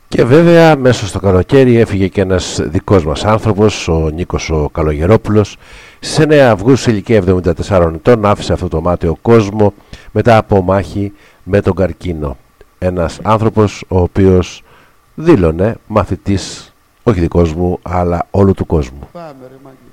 Και βέβαια μέσα στο καλοκαίρι έφυγε και ένας δικός μας άνθρωπος, ο Νίκος ο Καλογερόπουλος. Στις 9 Αυγούστου, σε ηλικία 74 ετών, άφησε αυτό το μάταιο κόσμο μετά από μάχη με τον καρκίνο. Ένας άνθρωπος ο οποίος δήλωνε μαθητής, όχι δικός μου, αλλά όλου του κόσμου. Πάμε ρε μάγκη.